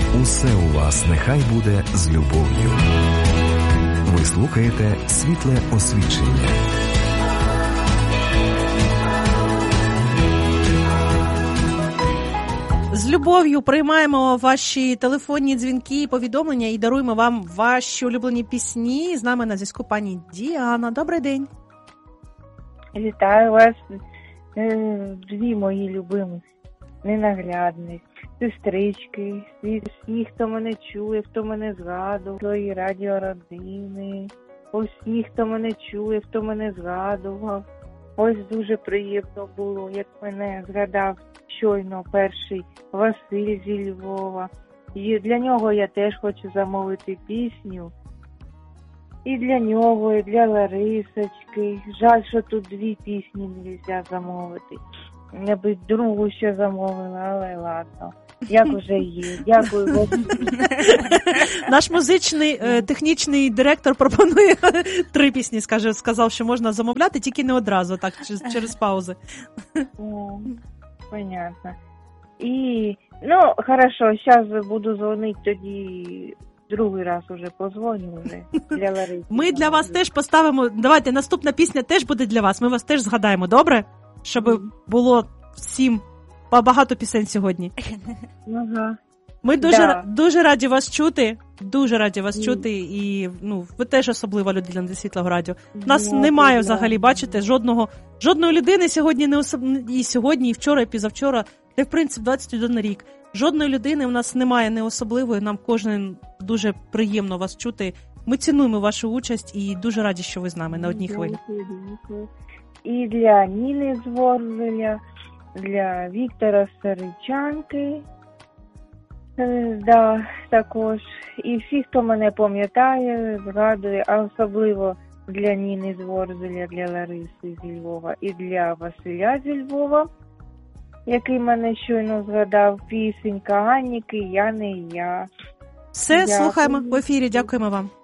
Усе у вас нехай буде з любов'ю. Ви слухаєте «Світле освічення». З любов'ю приймаємо ваші телефонні дзвінки і повідомлення і даруємо вам ваші улюблені пісні. З нами на зв'язку пані Діана. Добрий день. Вітаю вас, дві мої любимі, ненаглядні сестрички, всі, хто мене чує, хто мене згадував, свої радіородини, усі, хто мене чує, хто мене згадував. Ось дуже приємно було, як мене згадав щойно перший Василь зі Львова. І для нього я теж хочу замовити пісню. І для нього, і для Ларисочки. Жаль, що тут дві пісні не можна замовити. Я би другу ще замовила, але ладно. Як уже є. Дякую вам. Наш музичний технічний директор пропонує 3 пісні, сказав, що можна замовляти, тільки не одразу, так, через паузи. Понятно. І, хорошо, зараз буду дзвонити тоді, другий раз уже позвоню вже для Лариси. Ми для вас теж поставимо, давайте, наступна пісня теж буде для вас, ми вас теж згадаємо, добре? Щоб було всім багато пісень сьогодні. Ага. Ми дуже раді вас чути, чути, і ви теж особлива людина для Світлого радіо. Нас немає взагалі, бачите, жодної людини сьогодні, і сьогодні, і вчора, і позавчора, де, в принципі, 21 рік. Жодної людини у нас немає не особливої, нам кожен дуже приємно вас чути. Ми цінуємо вашу участь і дуже раді, що ви з нами на одній хвилі. І для Ніни з Ворзеля, для Віктора Старичанки, також. І всі, хто мене пам'ятає, згадує, а особливо для Ніни з Ворзеля, для Лариси зі Львова і для Василя зі Львова, який мене щойно згадав, пісенька Анніки «Я не я». Все, слухаємо в ефірі, дякуємо вам.